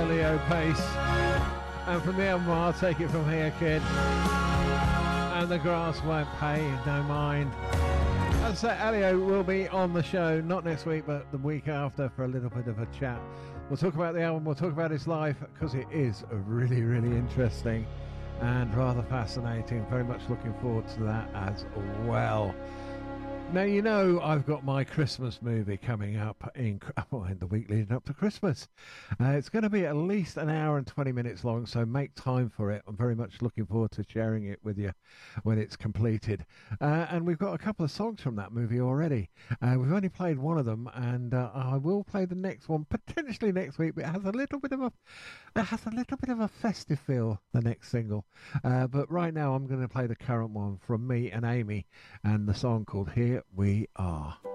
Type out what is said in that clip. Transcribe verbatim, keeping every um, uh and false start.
Leo Pace. And from the album, I'll take it from here, kid. And the grass won't pay no mind. As I say, Elio will be on the show, not next week, but the week after for a little bit of a chat. We'll talk about the album, we'll talk about his life, because it is really, really interesting and rather fascinating. Very much looking forward to that as well. Now, you know, I've got my Christmas movie coming up in, oh, in the week leading up to Christmas. Uh, it's going to be at least an hour and twenty minutes long, so make time for it. I'm very much looking forward to sharing it with you when it's completed. Uh, and we've got a couple of songs from that movie already. Uh, we've only played one of them, and uh, I will play the next one potentially next week, but it has a little bit of a it has a little bit of a festive feel, the next single. Uh, but right now I'm going to play the current one from me and Amy, and the song called Here We Are.